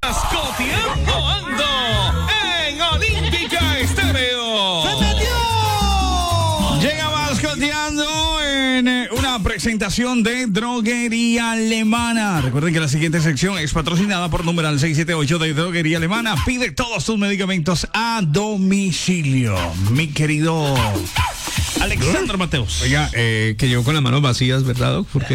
Mascoteando Ando en Olímpica Estéreo. ¡Se metió! Llega Mascoteando en una presentación de Droguería Alemana. Recuerden que la siguiente sección es patrocinada por numeral 678 de Droguería Alemana. Pide todos tus medicamentos a domicilio. Mi querido Alexander Mateos. Oiga, que llegó con las manos vacías, ¿verdad, Doc? Porque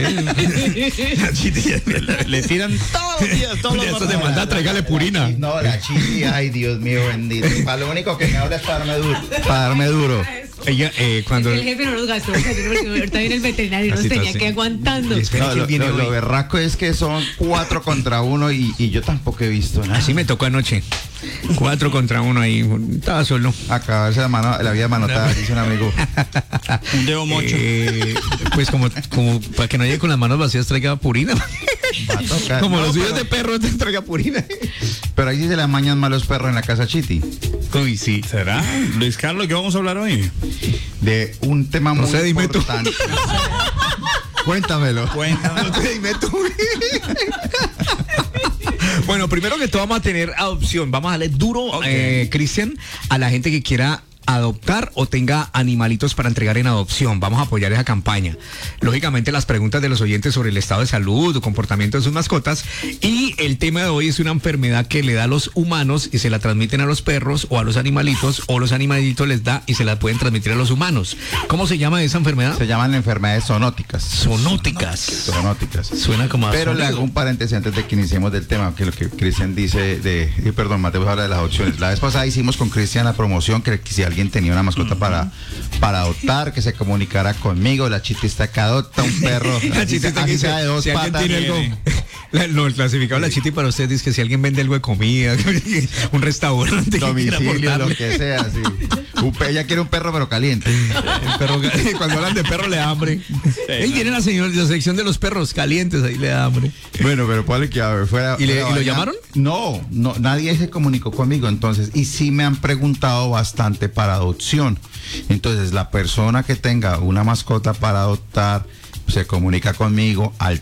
le tiran todos los días, todos los esto días. te manda, tráigale purina. No, la chiti, ay, Dios mío, bendito. Para lo único que me habla es para darme duro. Ella, cuando... El jefe no nos gastó, porque ahorita viene el veterinario y nos tenía que aguantando. No, lo berraco es que son 4 contra 1 y yo tampoco he visto nada. Así me tocó anoche. 4 contra 1 ahí. Estaba solo. Acabarse la vida manotada, dice un amigo. Un dedo mocho. Pues como para que no llegue con las manos vacías, traiga purina. Va a tocar. Como No, los videos pero- de perros, te traiga purina. Pero ahí sí se le amañan más los perros en la casa Chiti. Uy, sí. ¿Será? Luis Carlos, ¿qué vamos a hablar hoy? De un tema muy sé, dime tú. importante. Cuéntamelo. Cuéntame. Dime tú. Bueno, primero que todo vamos a tener adopción. Vamos a darle duro, Ok. Cristian, a la gente que quiera adoptar o tenga animalitos para entregar en adopción. Vamos a apoyar esa campaña. Lógicamente las preguntas de los oyentes sobre el estado de salud o comportamiento de sus mascotas, y el tema de hoy es una enfermedad que le da a los humanos y se la transmiten a los perros o a los animalitos, o los animalitos les da y se la pueden transmitir a los humanos. ¿Cómo se llama esa enfermedad? Se llaman enfermedades zoonóticas. Zoonóticas. Zoonóticas. Suena como a Pero le sonido. hago un paréntesis antes de que iniciemos del tema, que lo que Cristian dice perdón, Mateo habla de las opciones. La vez pasada hicimos con Cristian la promoción que si alguien tenía una mascota para adoptar, que se comunicara conmigo. La Chiti está que adopta un perro, así sea de 2 si alguien patas. tiene algo, no, el clasificado de la Chiti para usted dice que si alguien vende algo de comida, un restaurante, que quiera Domicilio, aportarle. lo que sea, sí. Ella quiere un perro pero caliente. El perro, cuando hablan de perro le da hambre. Ahí viene la sección de los perros calientes, ahí le da hambre. Bueno, pero ponle que a ver, fuera. ¿Y fuera lo vaina. llamaron? No, nadie se comunicó conmigo entonces. Y sí me han preguntado bastante para adopción. Entonces, la persona que tenga una mascota para adoptar se comunica conmigo al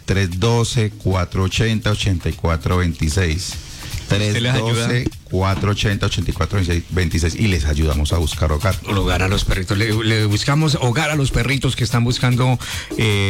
312-480-8426. ¿Usted les ayuda? 312-480-8426 y les ayudamos a buscar hogar. Hogar a los perritos. Le buscamos hogar a los perritos que están buscando